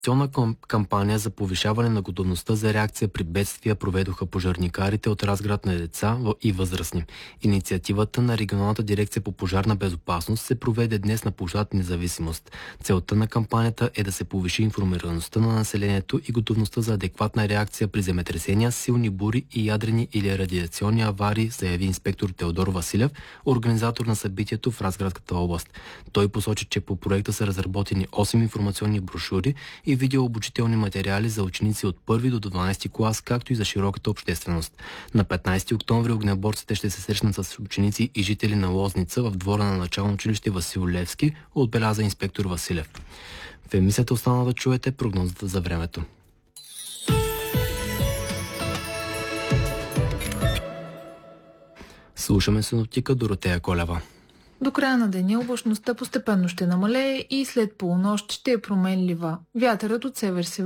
Кампания за повишаване на готовността за реакция при бедствия проведоха пожарникарите от Разград на деца и възрастни. Инициативата на Регионалната дирекция по пожарна безопасност се проведе днес на площад Независимост. Целта на кампанията е да се повиши информираността на населението и готовността за адекватна реакция при земетресения, силни бури и ядрени или радиационни аварии, заяви инспектор Теодор Василев, организатор на събитието в Разградската област. Той посочи, че по проекта са разработени 8 информационни брошури и видеообучителни материали за ученици от 1 до 12 клас, както и за широката общественост. На 15 октомври огнеборците ще се срещнат с ученици и жители на Лозница в двора на начално училище Васил Левски, отбеляза инспектор Василев. В емисията остана да чуете прогнозата за времето. Слушаме синоптика Доротея Колева. До края на деня облачността постепенно ще намалее и след полунощ ще е променлива. Вятърът от север-север